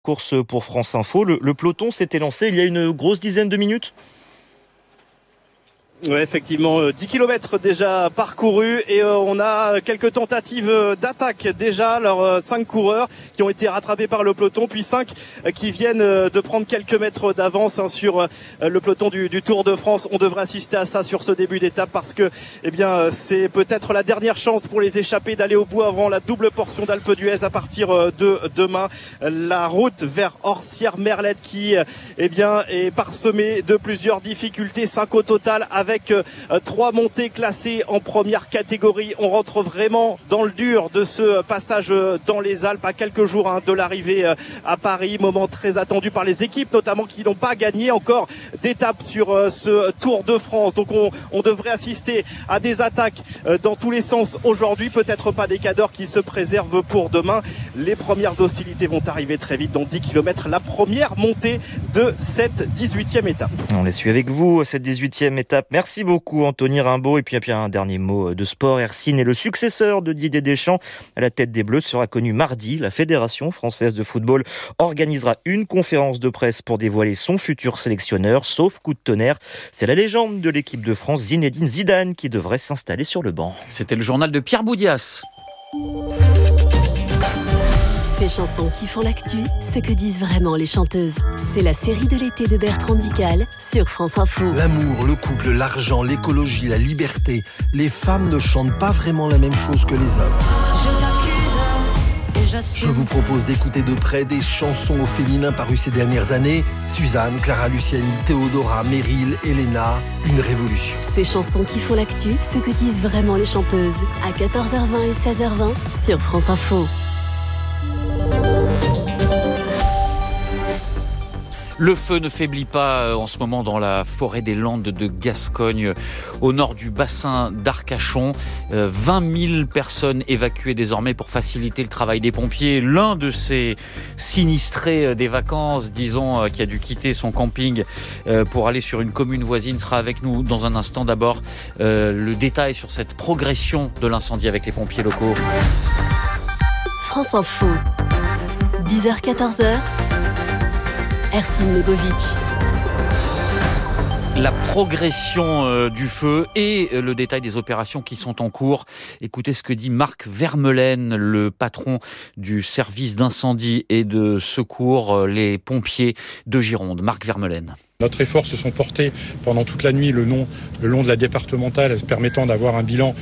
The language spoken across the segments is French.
Course pour France Info. Le peloton s'était lancé il y a une grosse dizaine de minutes. Oui, effectivement, 10 km déjà parcourus et on a quelques tentatives d'attaque déjà. Alors 5 coureurs qui ont été rattrapés par le peloton, puis 5 qui viennent de prendre quelques mètres d'avance sur le peloton du Tour de France. On devrait assister à ça sur ce début d'étape parce que c'est peut-être la dernière chance pour les échappés d'aller au bout avant la double portion d'Alpe d'Huez à partir de demain. La route vers Orsières-Merlette qui est parsemée de plusieurs difficultés, 5 au total avec 3 montées classées en première catégorie. On rentre vraiment dans le dur de ce passage dans les Alpes à quelques jours de l'arrivée à Paris. Moment très attendu par les équipes, notamment qui n'ont pas gagné encore d'étape sur ce Tour de France. Donc on devrait assister à des attaques dans tous les sens aujourd'hui. Peut-être pas des cadors qui se préservent pour demain. Les premières hostilités vont arriver très vite dans 10 km. La première montée de cette 18e étape. On les suit avec vous, cette 18e étape. Merci beaucoup Anthony Rimbaud. Et puis un dernier mot de sport. Hercine est le successeur de Didier Deschamps à la tête des Bleus, sera connu mardi. La Fédération française de football organisera une conférence de presse pour dévoiler son futur sélectionneur. Sauf coup de tonnerre, c'est la légende de l'équipe de France, Zinedine Zidane, qui devrait s'installer sur le banc. C'était le journal de Pierre Boudias. Ces chansons qui font l'actu, ce que disent vraiment les chanteuses. C'est la série de l'été de Bertrand Dical sur France Info. L'amour, le couple, l'argent, l'écologie, la liberté. Les femmes ne chantent pas vraiment la même chose que les hommes. Je vous propose d'écouter de près des chansons au féminin parues ces dernières années. Suzanne, Clara Luciani, Théodora, Meryl, Elena, une révolution. Ces chansons qui font l'actu, ce que disent vraiment les chanteuses. À 14h20 et 16h20 sur France Info. Le feu ne faiblit pas en ce moment dans la forêt des Landes de Gascogne, au nord du bassin d'Arcachon. 20 000 personnes évacuées désormais pour faciliter le travail des pompiers. L'un de ces sinistrés des vacances, disons, qui a dû quitter son camping pour aller sur une commune voisine, sera avec nous dans un instant. D'abord, le détail sur cette progression de l'incendie avec les pompiers locaux. France Info, 10h-14h. Hercine Legovic. La progression du feu et le détail des opérations qui sont en cours. Écoutez ce que dit Marc Vermeulen, le patron du service d'incendie et de secours, les pompiers de Gironde. Marc Vermeulen. Notre effort se sont portés pendant toute la nuit le long de la départementale, permettant d'avoir un bilan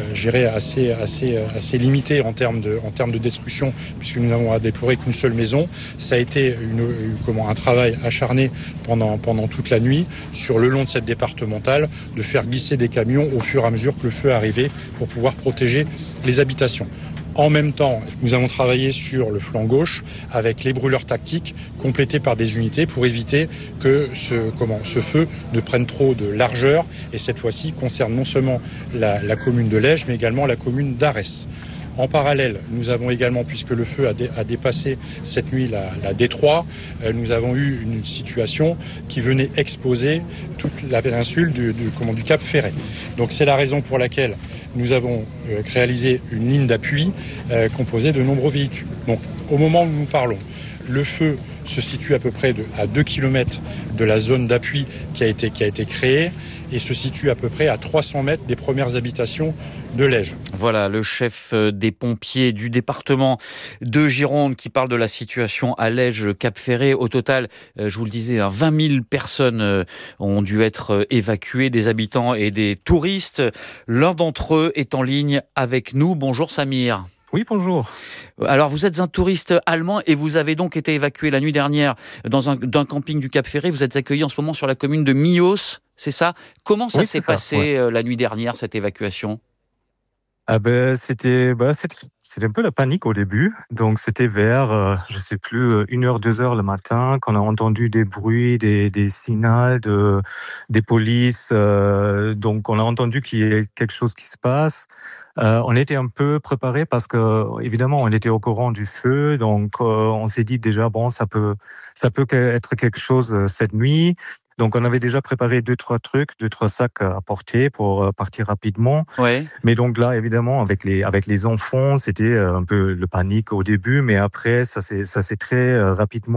assez limité en termes de destruction, puisque nous n'avons à déplorer qu'une seule maison. Ça a été un travail acharné pendant toute la nuit sur le long de cette départementale, de faire glisser des camions au fur et à mesure que le feu arrivait pour pouvoir protéger les habitations. En même temps, nous avons travaillé sur le flanc gauche avec les brûleurs tactiques complétés par des unités pour éviter que ce feu ne prenne trop de largeur et cette fois-ci concerne non seulement la commune de Lège mais également la commune d'Arès. En parallèle, nous avons également, puisque le feu a dépassé cette nuit la D3, nous avons eu une situation qui venait exposer toute la péninsule du Cap Ferret. Donc c'est la raison pour laquelle nous avons réalisé une ligne d'appui composée de nombreux véhicules. Donc au moment où nous parlons, le feu se situe à peu près à 2 km de la zone d'appui qui a été créée et se situe à peu près à 300 mètres des premières habitations de Lège. Voilà le chef des pompiers du département de Gironde qui parle de la situation à Lège-Cap-Ferret. Au total, je vous le disais, 20 000 personnes ont dû être évacuées, des habitants et des touristes. L'un d'entre eux est en ligne avec nous. Bonjour Samir. Oui, bonjour. Alors, vous êtes un touriste allemand et vous avez donc été évacué la nuit dernière d'un camping du Cap Ferret. Vous êtes accueilli en ce moment sur la commune de Millos, c'est ça ? Comment ça s'est passé la nuit dernière, cette évacuation ? C'était un peu la panique au début. Donc, c'était vers, 1h, 2h le matin, qu'on a entendu des bruits, des signaux des polices. Donc, on a entendu qu'il y a quelque chose qui se passe. On était un peu préparés parce que, évidemment, on était au courant du feu. Donc, on s'est dit déjà, ça peut être quelque chose cette nuit. Donc on avait déjà préparé 2-3 sacs à porter pour partir rapidement. Ouais. Mais donc là, évidemment, avec les enfants, c'était un peu le panique au début, mais après, ça s'est très rapidement